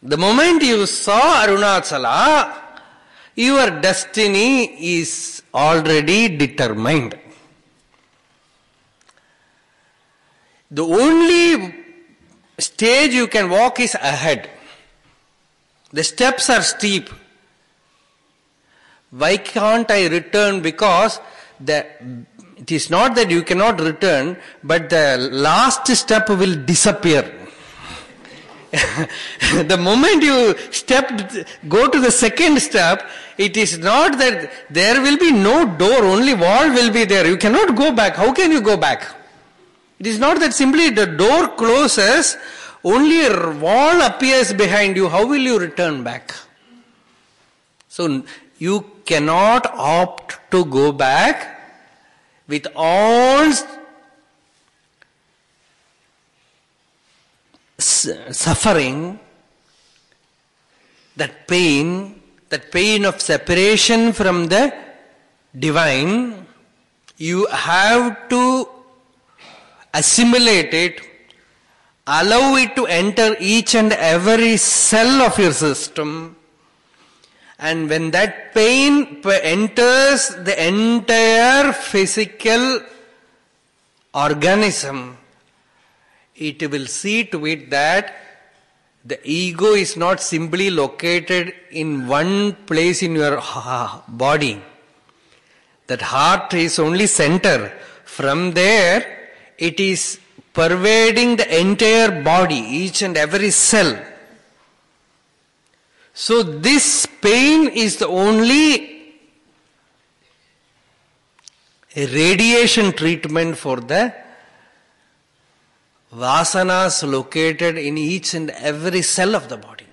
The moment you saw Arunachala, your destiny is already determined. The only stage you can walk is ahead. The steps are steep. Why can't I return? Because it is not that you cannot return, but the last step will disappear. The moment you go to the second step, it is not that there will be no door, only wall will be there. You cannot go back. How can you go back? It is not that simply the door closes, only a wall appears behind you. How will you return back? So you cannot opt to go back with all suffering, that pain of separation from the divine. You have to assimilate it, allow it to enter each and every cell of your system, and when that pain enters the entire physical organism, it will see to it that the ego is not simply located in one place in your body. That heart is only center. From there, it is pervading the entire body, each and every cell. So this pain is the only radiation treatment for the vasanas located in each and every cell of the body.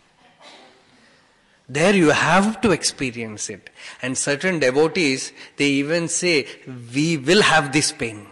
There you have to experience it. And certain devotees, they even say, we will have this pain.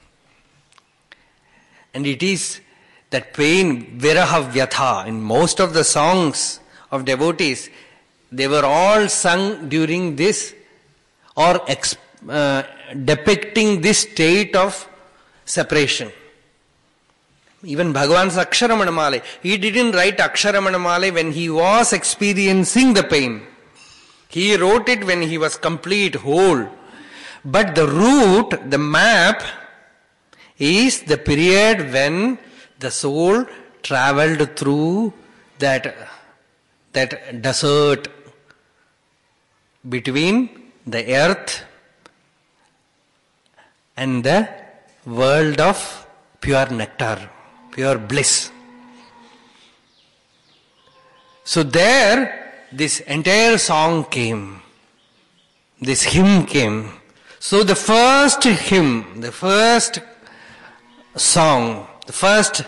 And it is that pain, viraha vyatha. In most of the songs of devotees, they were all sung during this or depicting this state of separation. Even Bhagavan's Aksharamanamale, he didn't write Aksharamanamale when he was experiencing the pain. He wrote it when he was complete, whole. But the route, the map, is the period when the soul traveled through that desert between the earth and the world of pure nectar, pure bliss. So there, this entire song came. This hymn came. So the first hymn, the first song, the first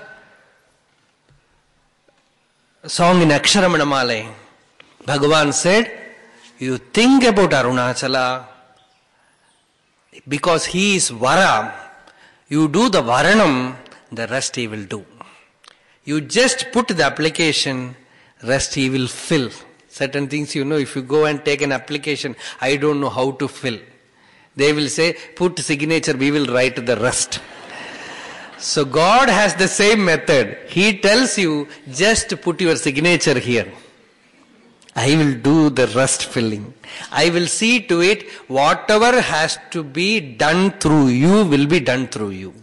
song in Aksharamanamale, Bhagavan said, you think about Arunachala, because he is Vara, you do the Varanam, the rest he will do. You just put the application, rest he will fill. Certain things, if you go and take an application, I don't know how to fill. They will say, put signature, we will write the rest. So God has the same method. He tells you, just put your signature here. I will do the rest filling. I will see to it, whatever has to be done through you will be done through you.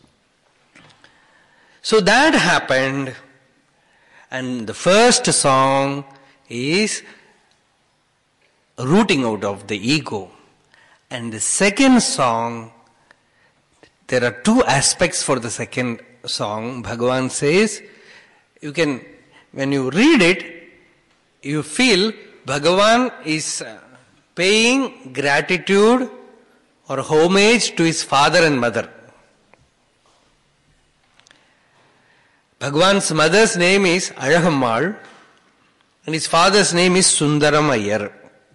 So that happened, and the first song is rooting out of the ego. And the second song, there are two aspects for the second song. Bhagavan says, when you read it, you feel Bhagavan is paying gratitude or homage to his father and mother. Bhagavan's mother's name is Alagammal and his father's name is Sundaram Iyer.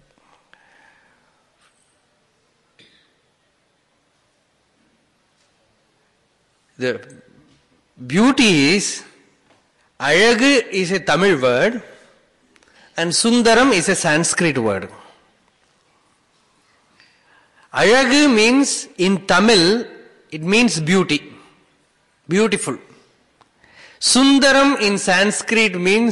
The beauty is, Alagu is a Tamil word and Sundaram is a Sanskrit word. Alagu means, in Tamil, it means beauty, beautiful. Sundaram in Sanskrit means